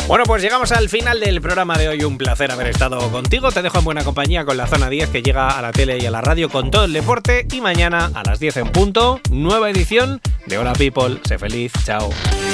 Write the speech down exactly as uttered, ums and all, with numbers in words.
Bueno, pues llegamos al final del programa de hoy. Un placer haber estado contigo. Te dejo en buena compañía con la Zona diez, que llega a la tele y a la radio con todo el deporte. Y mañana a las diez en punto, nueva edición de Hola People. Sé feliz. Chao.